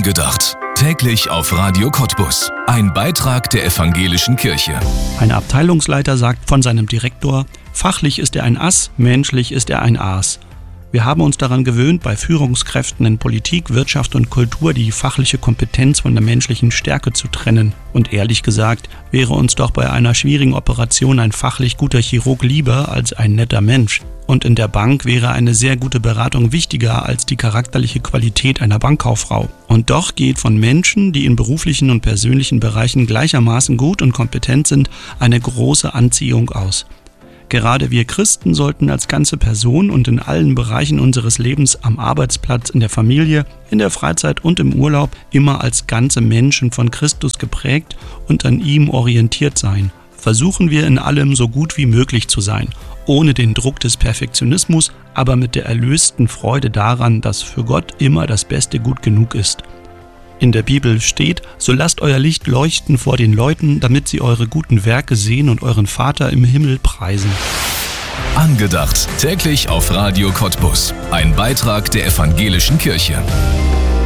Angedacht. Täglich auf Radio Cottbus. Ein Beitrag der Evangelischen Kirche. Ein Abteilungsleiter sagt von seinem Direktor: Fachlich ist er ein Ass, menschlich ist er ein Aas. Wir haben uns daran gewöhnt, bei Führungskräften in Politik, Wirtschaft und Kultur die fachliche Kompetenz von der menschlichen Stärke zu trennen. Und ehrlich gesagt, wäre uns doch bei einer schwierigen Operation ein fachlich guter Chirurg lieber als ein netter Mensch. Und in der Bank wäre eine sehr gute Beratung wichtiger als die charakterliche Qualität einer Bankkauffrau. Und doch geht von Menschen, die in beruflichen und persönlichen Bereichen gleichermaßen gut und kompetent sind, eine große Anziehung aus. Gerade wir Christen sollten als ganze Person und in allen Bereichen unseres Lebens am Arbeitsplatz, in der Familie, in der Freizeit und im Urlaub immer als ganze Menschen von Christus geprägt und an ihm orientiert sein. Versuchen wir in allem so gut wie möglich zu sein, ohne den Druck des Perfektionismus, aber mit der erlösten Freude daran, dass für Gott immer das Beste gut genug ist. In der Bibel steht: So lasst euer Licht leuchten vor den Leuten, damit sie eure guten Werke sehen und euren Vater im Himmel preisen. Angedacht. Täglich auf Radio Cottbus. Ein Beitrag der Evangelischen Kirche.